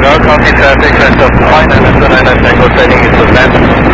copy traffic, rest of flight, and Tango Tango sending into left.